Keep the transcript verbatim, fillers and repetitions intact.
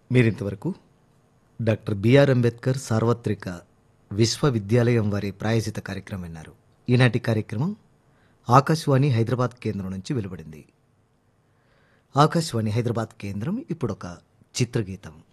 మీరింతవరకు doctor BR Ambedkar సార్వత్రిక విశ్వవిద్యాలయం వారి ప్రాయోజిత కార్యక్రమం విన్నారు. ఈనాటి కార్యక్రమం ఆకాశవాణి హైదరాబాద్ కేంద్రం నుంచి వెలువడింది. ఆకాశవాణి హైదరాబాద్ కేంద్రం ఇప్పుడొక చిత్రగీతం.